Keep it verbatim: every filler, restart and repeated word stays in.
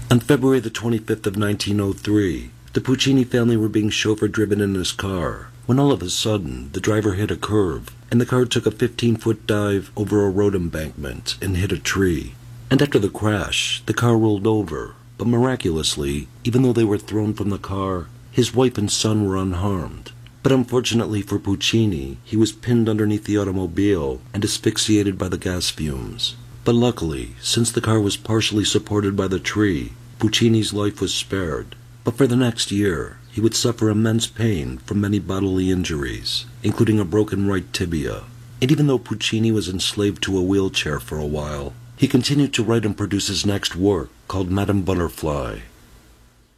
On February the twenty-fifth of nineteen oh three, the Puccini family were being chauffeur-driven in his car, when all of a sudden, the driver hit a curve, and the car took a fifteen-foot dive over a road embankment and hit a tree. And after the crash, the car rolled over, but miraculously, even though they were thrown from the car, his wife and son were unharmed. But unfortunately for Puccini, he was pinned underneath the automobile and asphyxiated by the gas fumes. But luckily, since the car was partially supported by the tree, Puccini's life was spared. But for the next year, he would suffer immense pain from many bodily injuries, including a broken right tibia. And even though Puccini was enslaved to a wheelchair for a while, he continued to write and produce his next work, called Madame Butterfly.